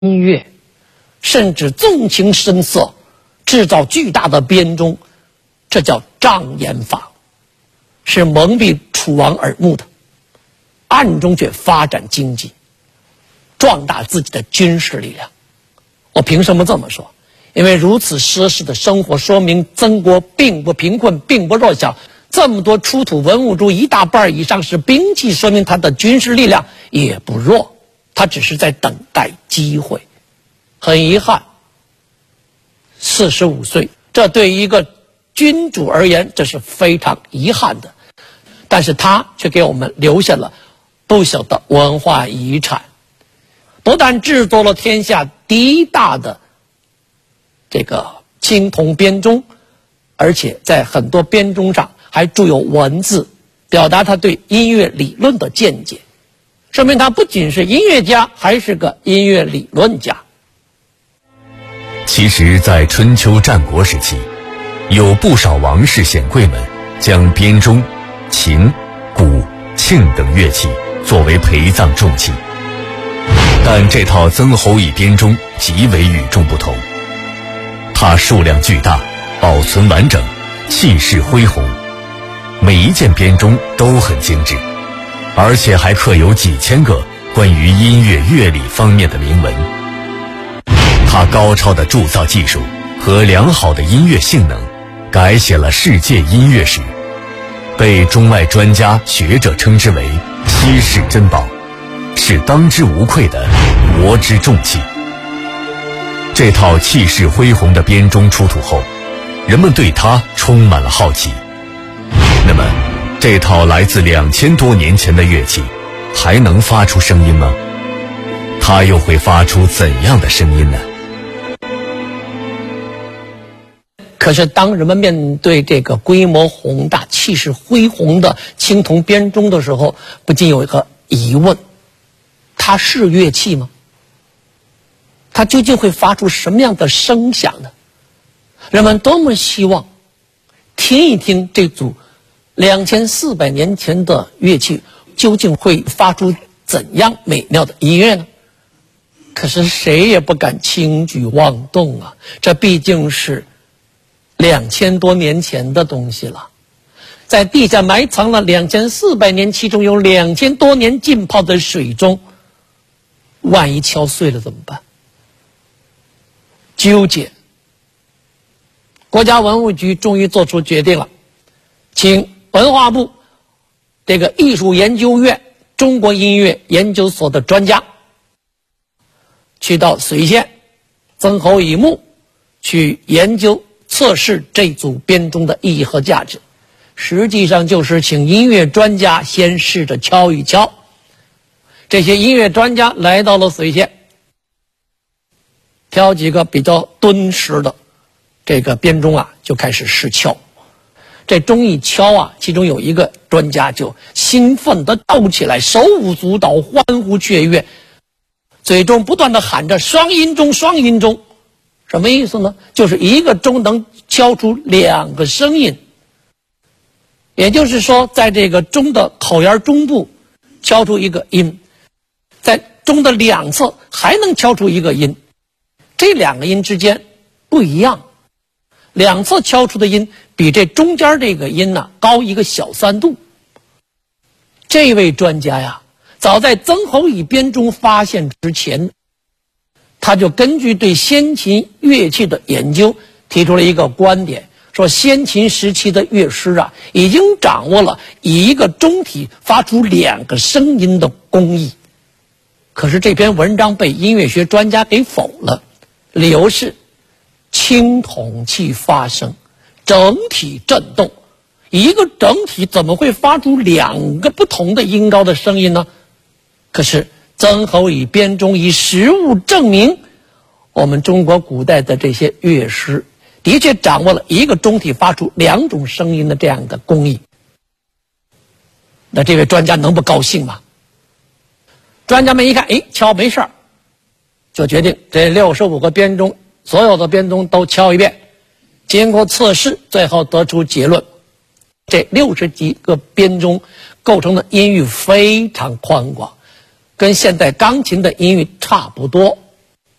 音乐，甚至纵情声色，制造巨大的编钟，这叫障眼法，是蒙蔽楚王耳目的，暗中却发展经济，壮大自己的军事力量。我凭什么这么说？因为如此奢侈的生活，说明曾国并不贫困，并不弱小。这么多出土文物中，一大半以上是兵器，说明他的军事力量也不弱，他只是在等待机会。很遗憾，45岁，这对一个君主而言，这是非常遗憾的。但是他却给我们留下了不小的文化遗产，不但制作了天下第一大的这个青铜编钟，而且在很多编钟上还注有文字，表达他对音乐理论的见解，说明他不仅是音乐家，还是个音乐理论家。 其实在春秋战国时期，有不少王室显贵们将编钟、琴、鼓、磬等乐器作为陪葬重器，但这套曾侯乙编钟极为与众不同，它数量巨大，保存完整，气势恢宏，每一件编钟都很精致，而且还刻有几千个关于音乐乐理方面的铭文。它高超的铸造技术和良好的音乐性能改写了世界音乐史，被中外专家学者称之为稀世珍宝，是当之无愧的国之重器。这套气势恢宏的编钟出土后，人们对它充满了好奇。那么，这套来自2000多年前的乐器还能发出声音吗？它又会发出怎样的声音呢？ 可是当人们面对这个规模宏大、气势恢宏的青铜编钟的时候，不禁有一个疑问：它是乐器吗？它究竟会发出什么样的声响呢？人们多么希望听一听这组2400年前的乐器究竟会发出怎样美妙的音乐呢？可是谁也不敢轻举妄动啊！这毕竟是2000多年前的东西了，在地下埋藏了2400年，其中有2000多年浸泡的水中，万一敲碎了怎么办？纠结。国家文物局终于做出决定了，请文化部这个艺术研究院中国音乐研究所的专家去到随县曾侯乙墓去研究测试这组编钟的意义和价值，实际上就是请音乐专家先试着敲一敲。这些音乐专家来到了随县，挑几个比较敦实的这个编钟啊，就开始试敲。这钟一敲啊，其中有一个专家就兴奋地跳起来，手舞足蹈，欢呼雀跃，嘴中不断地喊着双音钟，双音钟。什么意思呢？就是一个钟能敲出2个声音，也就是说，在这个钟的口沿中部敲出一个音，在钟的两侧还能敲出一个音，这2个音之间不一样，两侧敲出的音比这中间这个音呢高一个小3度。这位专家呀，早在曾侯乙编钟发现之前，他就根据对先秦乐器的研究提出了一个观点，说先秦时期的乐师啊，已经掌握了以一个钟体发出2个声音的工艺。可是这篇文章被音乐学专家给否了，理由是青铜器发声，整体震动，一个整体怎么会发出2个不同的音高的声音呢？可是曾侯乙编钟以实物证明，我们中国古代的这些乐师的确掌握了一个钟体发出2种声音的这样的工艺。那这位专家能不高兴吗？专家们一看，敲没事儿，就决定这65个编钟，所有的编钟都敲一遍。经过测试，最后得出结论，这60几个编钟构成的音域非常宽广，跟现代钢琴的音域差不多。